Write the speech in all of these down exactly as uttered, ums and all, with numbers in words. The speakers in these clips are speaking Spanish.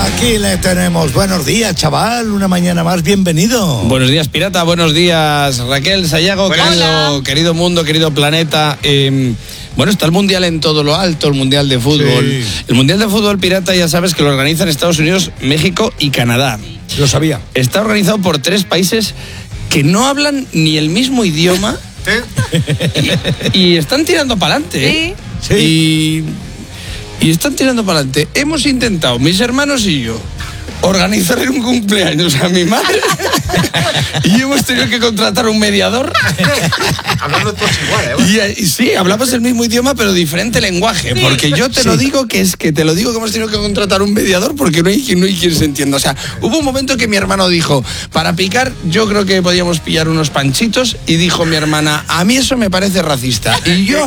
Aquí le tenemos. Buenos días, chaval. Una mañana más. Bienvenido. Buenos días, pirata. Buenos días, Raquel, Sayago, querido, querido mundo, querido planeta. Eh, bueno, está el Mundial en todo lo alto, el Mundial de Fútbol. Sí. El Mundial de Fútbol, pirata, ya sabes que lo organizan Estados Unidos, México y Canadá. Lo sabía. Está organizado por tres países que no hablan ni el mismo idioma. ¿Eh? y, y están tirando para adelante. ¿eh? Sí. Y... Y están tirando para adelante. Hemos intentado, mis hermanos y yo, organizarle un cumpleaños a mi madre y hemos tenido que contratar un mediador. Hablando todos igual, ¿eh? Y, y sí, hablamos el mismo idioma pero diferente lenguaje, sí. Porque yo te sí. lo digo que es que te lo digo que hemos tenido que contratar un mediador porque no hay, no hay quien se entienda. O sea, hubo un momento que mi hermano dijo, para picar yo creo que podíamos pillar unos panchitos, y dijo mi hermana, a mí eso me parece racista. Y yo...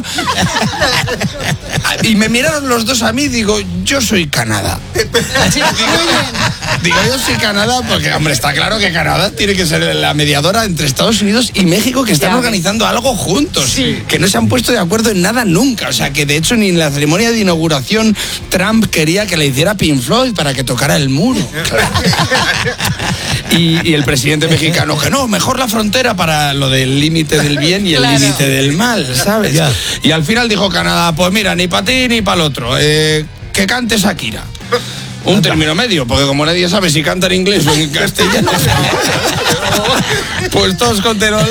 y me miraron los dos a mí y digo, yo soy Canadá. digo, digo, yo soy Canadá porque, hombre, está claro que Canadá tiene que ser la mediadora entre Estados Unidos y México, que están ya. organizando algo juntos, sí. que no se han puesto de acuerdo en nada nunca. O sea, que de hecho ni en la ceremonia de inauguración Trump quería que le hiciera Pink Floyd para que tocara el muro. y, y el presidente mexicano, que no, mejor la frontera para lo del límite del bien y el claro. límite del mal, ¿sabes? Ya. Y al final dijo Canadá, pues mira, ni para ti ni para el otro, eh, que cante Shakira. Un término medio, porque como nadie sabe si canta en inglés o en castellano, pues todos contentos,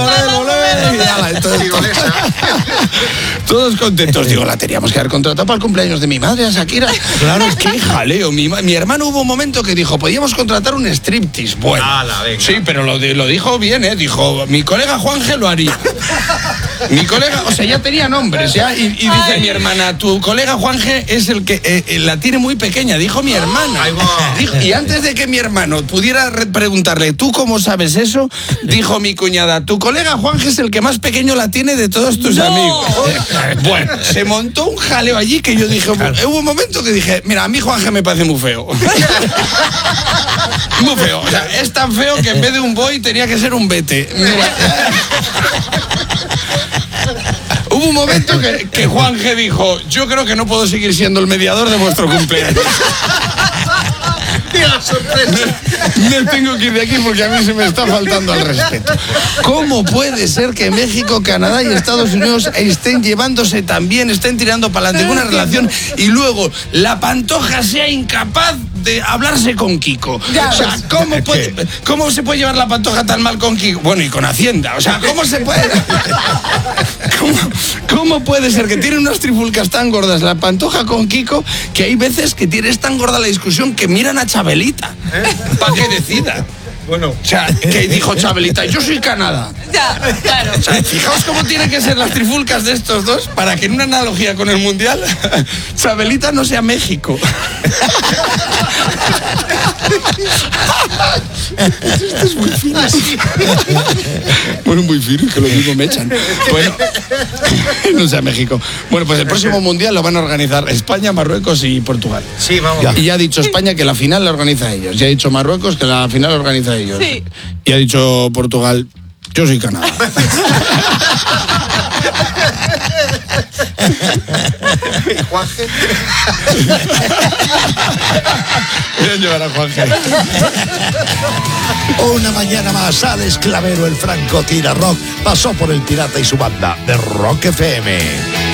todos contentos. Digo, la teníamos que haber contratado para el cumpleaños de mi madre, a Shakira. Claro, qué jaleo. Mi, mi hermano hubo un momento que dijo, podíamos contratar un striptease. Bueno, Ala, sí, pero lo, lo dijo bien, ¿eh? Dijo, mi colega Juanje lo haría. Mi colega, o sea, ya tenía nombres, ¿ya? Y, y dice Ay. mi hermana, tu colega Juanje es el que eh, la tiene muy pequeña, dijo mi hermana. Dijo, y antes de que mi hermano pudiera preguntarle, ¿tú cómo sabes eso? Dijo mi cuñada, tu colega Juanje es el que más pequeño la tiene de todos tus no. amigos. Bueno, se montó un jaleo allí que yo dije, hubo un momento que dije, mira, a mí Juanje me parece muy feo. Muy feo, o sea, es tan feo que en vez de un boy tenía que ser un vete. Mira. Hubo un momento que, que Juanje dijo, yo creo que no puedo seguir siendo el mediador de vuestro cumpleaños. Me, me tengo que ir de aquí porque a mí se me está faltando al respeto. ¿Cómo puede ser que México, Canadá y Estados Unidos estén llevándose tan bien, estén tirando para adelante una relación y luego la Pantoja sea incapaz de hablarse con Kiko? Ya, o sea, ¿cómo, puede, ¿cómo se puede llevar la Pantoja tan mal con Kiko? Bueno, y con Hacienda. O sea, ¿cómo se puede...? ¿Cómo, cómo puede ser que tienen unas trifulcas tan gordas la Pantoja con Kiko que hay veces que tienes tan gorda la discusión que miran a Chabelita ¿Eh? para que decida? Bueno, o sea, que dijo Chabelita, yo soy Canadá. Ya, claro. O sea, fijaos cómo tienen que ser las trifulcas de estos dos para que en una analogía con el Mundial, Chabelita no sea México. Esto es muy fino. Bueno, muy fino, que lo mismo me echan. Bueno, no sea México. Bueno, pues el próximo Mundial lo van a organizar España, Marruecos y Portugal. Sí, vamos. Y ya ha dicho España que la final la organiza ellos. Ya ha dicho Marruecos que la final la organiza ellos. Sí. Y ha dicho Portugal, yo soy Canadá. Juanje. Voy a llevar a Juanje. Una mañana más, Alex Clavero, el franco tira rock, pasó por el pirata y su banda de Rock F M.